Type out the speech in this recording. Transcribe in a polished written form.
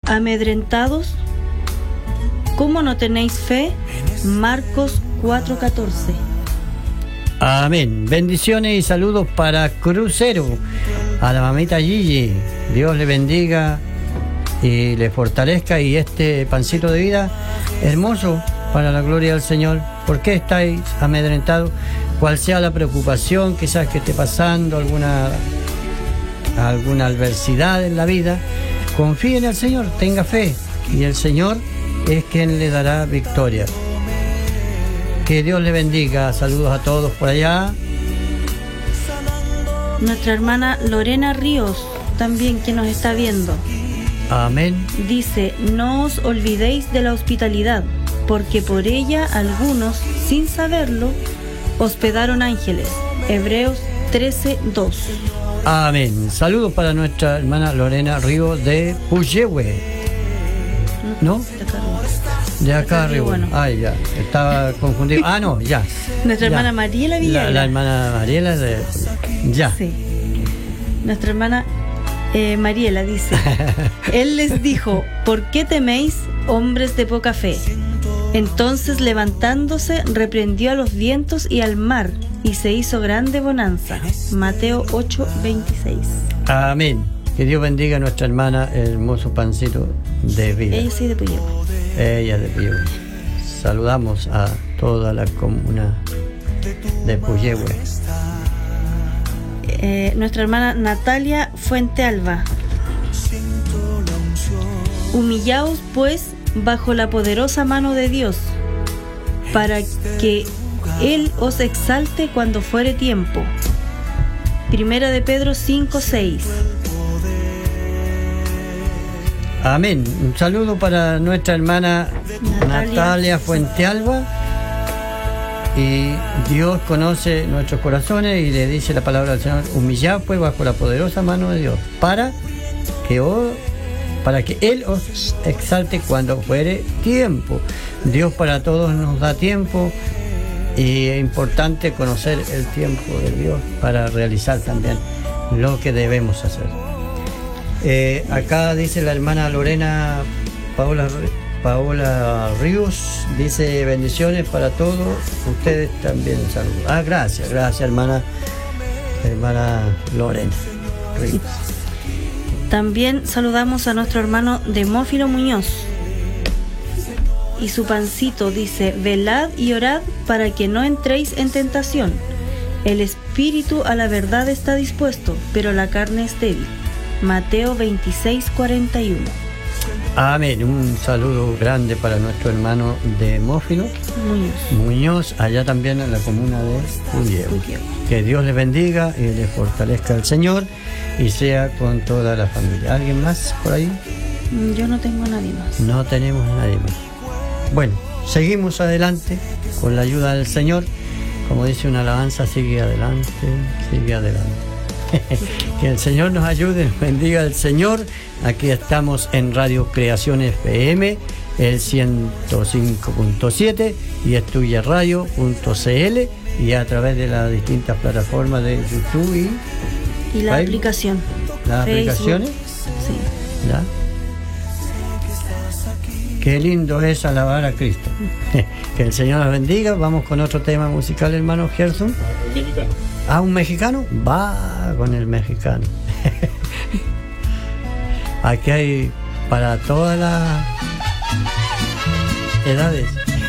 amedrentados? ¿Cómo no tenéis fe? Marcos 4:14. Amén. Bendiciones y saludos para Crucero, a la mamita Gigi. Dios le bendiga y le fortalezca, y este pancito de vida hermoso para la gloria del Señor. ¿Por qué estáis amedrentados? Cual sea la preocupación quizás que esté pasando, alguna adversidad en la vida, confíe en el Señor, tenga fe, y el Señor es quien le dará victoria. Que Dios le bendiga. Saludos a todos por allá. Nuestra hermana Lorena Ríos, también, que nos está viendo. Amén. Dice: no os olvidéis de la hospitalidad, porque por ella algunos, sin saberlo, hospedaron ángeles. Hebreos 13:2. Amén. Saludos para nuestra hermana Lorena Ríos de Puyehue. ¿No? De acá arriba. Bueno. Ay, ya. Estaba confundido. Ah, no, ya. Nuestra hermana Mariela Villarreal. La hermana Mariela de... Ya. Sí. Nuestra hermana Mariela dice: Él les dijo: ¿por qué teméis, hombres de poca fe? Entonces, levantándose, reprendió a los vientos y al mar, y se hizo grande bonanza. Mateo 8:26. Amén. Que Dios bendiga a nuestra hermana, el hermoso pancito de vida. Ella sí, de Puyehue. Ella de Puyehue. Saludamos a toda la comuna de Puyehue. Nuestra hermana Natalia Fuentealba: humillaos pues bajo la poderosa mano de Dios, para que Él os exalte cuando fuere tiempo. Primera de Pedro 5:6. Amén. Un saludo para nuestra hermana Natalia Fuentealba. Y Dios conoce nuestros corazones, y le dice la palabra del Señor: humillad pues bajo la poderosa mano de Dios, para que Él os exalte cuando fuere tiempo. Dios para todos nos da tiempo, y es importante conocer el tiempo de Dios para realizar también lo que debemos hacer. Acá dice la hermana Lorena Paola Ríos, dice: bendiciones para todos ustedes también. Saludos. Gracias hermana Lorena Ríos. También saludamos a nuestro hermano Demófilo Muñoz, y su pancito dice: velad y orad para que no entréis en tentación. El espíritu a la verdad está dispuesto, pero la carne es débil. Mateo 26:41. Amén. Un saludo grande para nuestro hermano Demófilo Muñoz, allá también en la comuna de Puyehue. Que Dios les bendiga y les fortalezca el Señor, y sea con toda la familia. ¿Alguien más por ahí? Yo no tengo a nadie más. No tenemos a nadie más. Bueno, seguimos adelante con la ayuda del Señor. Como dice una alabanza: sigue adelante, sigue adelante. Que el Señor nos ayude, nos bendiga el Señor. Aquí estamos en Radio Creación FM, el 105.7, y estuyaradio.cl, y a través de las distintas plataformas de YouTube y la aplicación. ¿Las Facebook. Aplicaciones? Sí. ¿Ya? Qué lindo es alabar a Cristo. Que el Señor nos bendiga. Vamos con otro tema musical, hermano Gerson. ¿Un mexicano? Va con el mexicano. Aquí hay para todas las edades.